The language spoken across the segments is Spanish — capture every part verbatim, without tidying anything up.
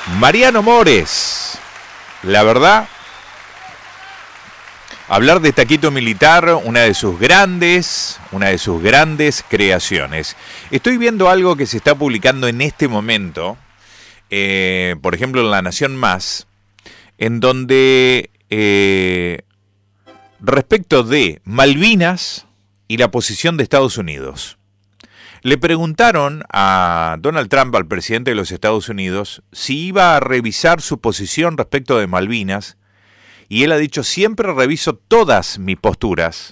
Mariano Mores, la verdad, hablar de Taquito Militar, una de sus grandes, una de sus grandes creaciones. Estoy viendo algo que se está publicando en este momento, eh, por ejemplo en La Nación Más, en donde eh, respecto de Malvinas y la posición de Estados Unidos. Le preguntaron a Donald Trump, al presidente de los Estados Unidos, si iba a revisar su posición respecto de Malvinas, y él ha dicho: siempre reviso todas mis posturas.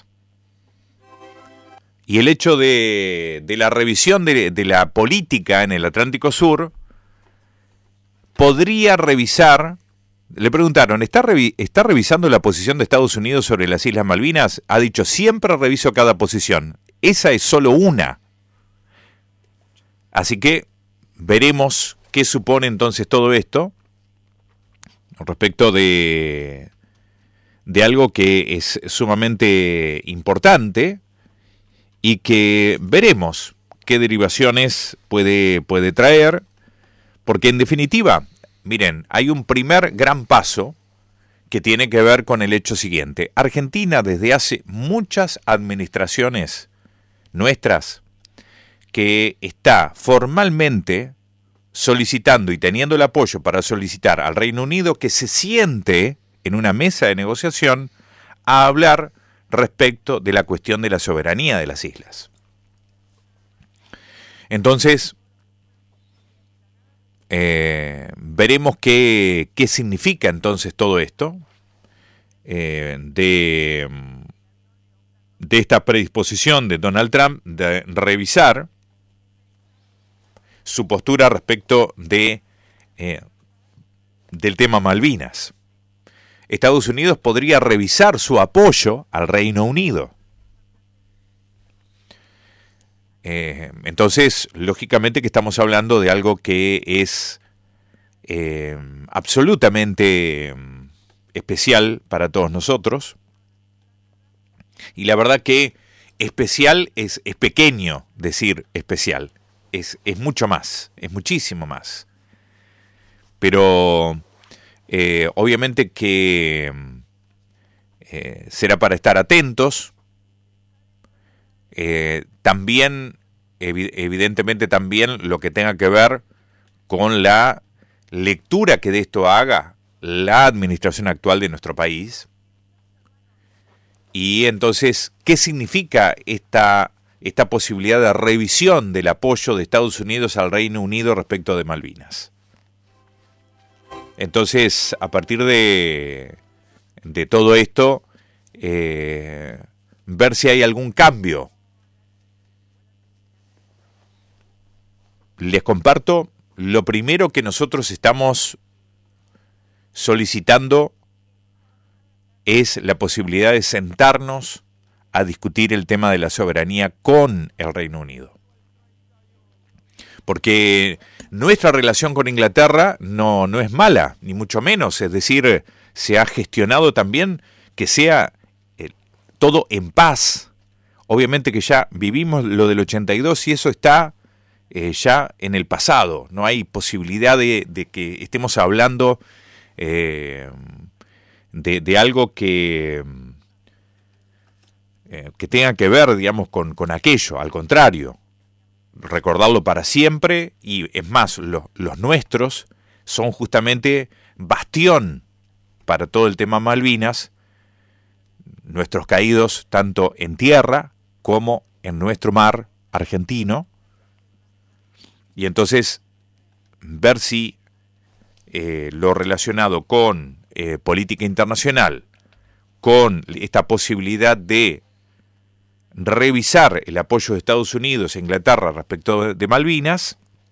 Y el hecho de, de la revisión de, de la política en el Atlántico Sur, podría revisar, le preguntaron, ¿está, revi- ¿está revisando la posición de Estados Unidos sobre las Islas Malvinas? Ha dicho: siempre reviso cada posición. Esa es solo una. Así que veremos qué supone entonces todo esto respecto de, de algo que es sumamente importante y que veremos qué derivaciones puede, puede traer, porque en definitiva, miren, hay un primer gran paso que tiene que ver con el hecho siguiente. Argentina, desde hace muchas administraciones nuestras, que está formalmente solicitando y teniendo el apoyo para solicitar al Reino Unido que se siente en una mesa de negociación a hablar respecto de la cuestión de la soberanía de las islas. Entonces, eh, veremos qué, qué significa entonces todo esto eh, de, de esta predisposición de Donald Trump de revisar su postura respecto de eh, del tema Malvinas. Estados Unidos podría revisar su apoyo al Reino Unido. Eh, entonces, lógicamente que estamos hablando de algo que es eh, absolutamente especial para todos nosotros. Y la verdad que especial es, es pequeño decir especial. Es, es mucho más, es muchísimo más. Pero eh, obviamente que eh, será para estar atentos. Eh, también, evi- evidentemente también lo que tenga que ver con la lectura que de esto haga la administración actual de nuestro país. Y entonces, ¿qué significa esta esta posibilidad de revisión del apoyo de Estados Unidos al Reino Unido respecto de Malvinas? Entonces, a partir de, de todo esto, eh, ver si hay algún cambio. Les comparto, lo primero que nosotros estamos solicitando es la posibilidad de sentarnos a discutir el tema de la soberanía con el Reino Unido. Porque nuestra relación con Inglaterra no, no es mala, ni mucho menos. Es decir, se ha gestionado también que sea eh, todo en paz. Obviamente que ya vivimos lo del ochenta y dos y eso está eh, ya en el pasado. No hay posibilidad de, de que estemos hablando eh, de, de algo que... Eh, que tenga que ver, digamos, con, con aquello. Al contrario, recordarlo para siempre. Y es más, lo, los nuestros son justamente bastión para todo el tema Malvinas, nuestros caídos tanto en tierra como en nuestro mar argentino. Y entonces ver si eh, lo relacionado con eh, política internacional, con esta posibilidad de revisar el apoyo de Estados Unidos e Inglaterra respecto de Malvinas,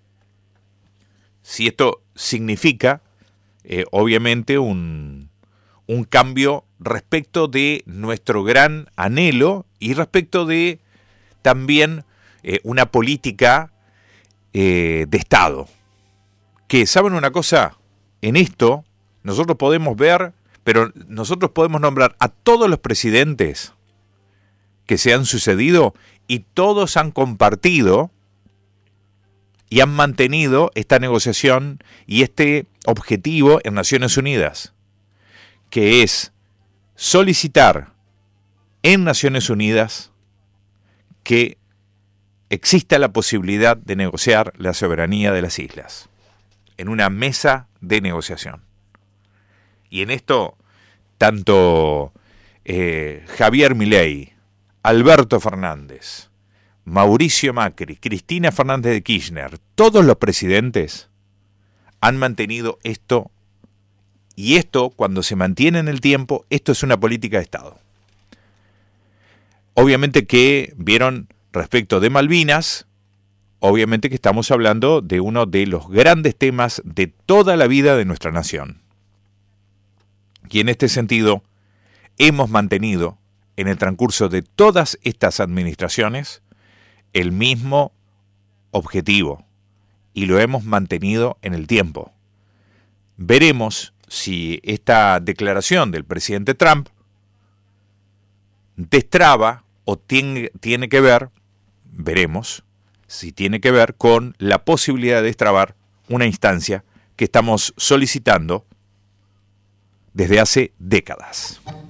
si esto significa, eh, obviamente, un, un cambio respecto de nuestro gran anhelo y respecto de también eh, una política eh, de Estado. Que, ¿saben una cosa? En esto nosotros podemos ver, pero nosotros podemos nombrar a todos los presidentes que se han sucedido y todos han compartido y han mantenido esta negociación y este objetivo en Naciones Unidas, que es solicitar en Naciones Unidas que exista la posibilidad de negociar la soberanía de las islas en una mesa de negociación. Y en esto, tanto eh, Javier Milei, Alberto Fernández, Mauricio Macri, Cristina Fernández de Kirchner, todos los presidentes han mantenido esto, y esto, cuando se mantiene en el tiempo, esto es una política de Estado. Obviamente que vieron respecto de Malvinas, obviamente que estamos hablando de uno de los grandes temas de toda la vida de nuestra nación. Y en este sentido, hemos mantenido en el transcurso de todas estas administraciones el mismo objetivo y lo hemos mantenido en el tiempo. Veremos si esta declaración del presidente Trump destraba o tiene, tiene que ver, veremos si tiene que ver con la posibilidad de destrabar una instancia que estamos solicitando desde hace décadas.